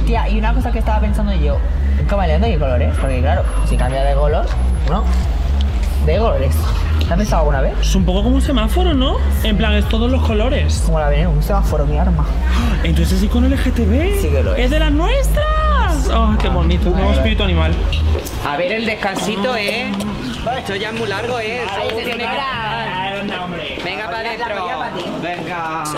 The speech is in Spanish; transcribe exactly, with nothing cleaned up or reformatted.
Tía, y una cosa que estaba pensando yo, un camaleón de qué colores, porque claro, si cambia de color, bueno, de colores. ¿Te has pensado alguna vez? Es un poco como un semáforo, ¿no? En plan, es todos los colores. Como la veneno, un semáforo, mi arma. Entonces es icono L G T B. Sí que lo es. ¡Es de las nuestras! ¡Oh, qué bonito! Un nuevo espíritu animal. A ver el descansito, ¿eh? Esto ya es muy largo, ¿eh? Eso tiene que- Venga para adentro. Venga.